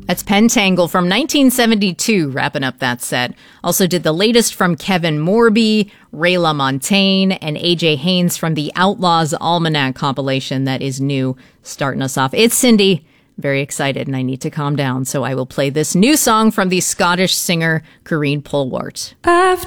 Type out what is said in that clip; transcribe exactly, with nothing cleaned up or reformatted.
That's Pentangle from nineteen seventy-two, wrapping up that set. Also did the latest from Kevin Morby, Ray LaMontagne, and A J Haynes from the Outlaws Almanac compilation that is new, starting us off. It's Cindy, very excited, and I need to calm down, so I will play this new song from the Scottish singer Corinne Polwart. After